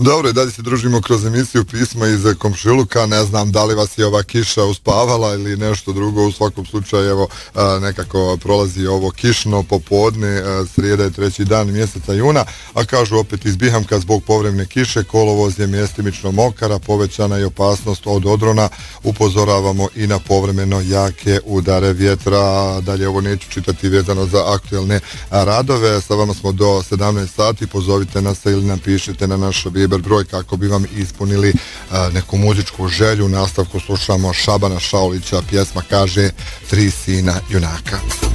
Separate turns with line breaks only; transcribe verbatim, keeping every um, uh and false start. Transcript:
Dobro, i dalje se družimo kroz emisiju Pisma iz komšiluka. Ne znam da li vas je ova kiša uspavala ili nešto drugo. U svakom slučaju, evo, nekako prolazi ovo kišno popodne, srijeda je treći dan mjeseca juna, a kažu opet iz Bihamka zbog povremne kiše, kolovoz je mjestimično mokar, povećana je opasnost od odrona. Upozoravamo i na povremeno jake udare vjetra. Dalje ovo neću čitati vezano za aktuelne radove. Sa vama smo do sedamnaest sati. Pozovite nas ili napišite na naš Viber broj kako bi vam ispunili uh, neku muzičku želju. U nastavku slušamo Šabana Šaulića, pjesma kaže Tri sina junaka.